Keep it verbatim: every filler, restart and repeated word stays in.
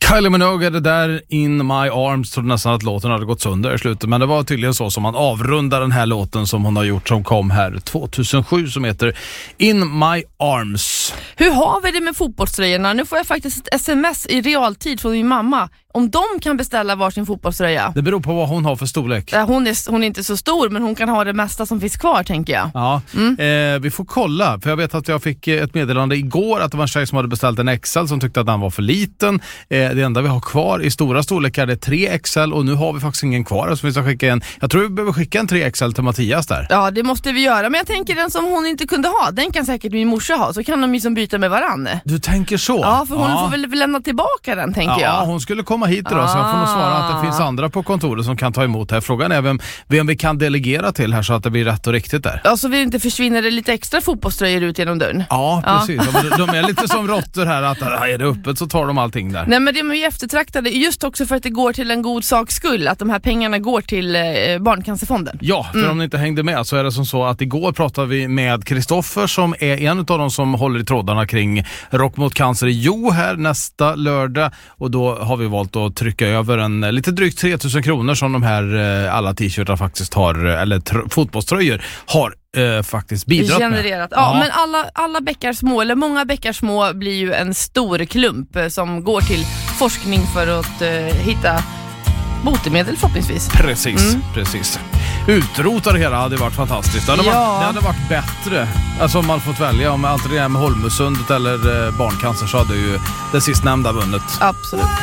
Kylie Minogue är det där, In My Arms. Trodde nästan att låten hade gått sönder i slutet, men det var tydligen så som man avrundar den här låten som hon har gjort, som kom här tjugohundrasju, som heter In My Arms. Hur har vi det med fotbollströjorna? Nu får jag faktiskt ett sms i realtid från min mamma om de kan beställa varsin fotbollströja. Det beror på vad hon har för storlek. Hon är, hon är inte så stor, men hon kan ha det mesta som finns kvar, tänker jag. Ja, mm. eh, vi får kolla. För jag vet att jag fick ett meddelande igår att det var en tjej som hade beställt en X L som tyckte att den var för liten. Eh, det enda vi har kvar i stora storlekar är tre X L, och nu har vi faktiskt ingen kvar. Så vi ska skicka en, jag tror vi behöver skicka en tre X L till Mattias där. Ja, det måste vi göra. Men jag tänker den som hon inte kunde ha, den kan säkert min morsa ha. Så kan de ju som byta med varann. Du tänker så? Ja, för hon ja. får väl lämna tillbaka den, tänker ja, jag. Ja, hon skulle komma hit idag, ah. så jag får nog svara att det finns andra på kontoret som kan ta emot här. Frågan är vem, vem vi kan delegera till här så att det blir rätt och riktigt där. Ja, så vi inte försvinner det lite extra fotbollströjor ut genom dörren. Ja, precis. Ja. De, de är lite som råttor här, att är det öppet så tar de allting där. Nej, men de är ju eftertraktade just också för att det går till en god saks skull, att de här pengarna går till eh, Barncancerfonden. Ja, för mm. om ni inte hängde med så är det som så att igår pratade vi med Kristoffer som är en av de som håller i trådarna kring Rock mot cancer i Jo här nästa lördag, och då har vi valt att trycka över en lite drygt tre tusen kronor som de här eh, alla t-shirtar faktiskt har, eller tr- fotbollströjor har eh, faktiskt bidragit genererat. med. Ja, ja, men alla, alla bäckar små, eller många bäckar små blir ju en stor klump eh, som går till forskning för att eh, hitta botemedel förhoppningsvis. Precis, mm. precis. Utrota det hela hade varit fantastiskt. Det hade, ja. varit, det hade varit bättre. Alltså om man fått välja, om antingen med Holmösundet eller eh, barncancer, så hade ju det sistnämnda vunnit. Absolut.